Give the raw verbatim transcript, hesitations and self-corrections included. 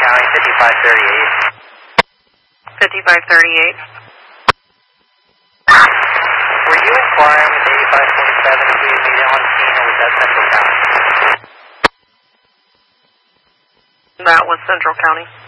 County, fifty-five thirty-eight. fifty-five thirty-eight. Were you inquiring with eighty-five forty-seven if we had made it on scene, or was that Central County? That was Central County.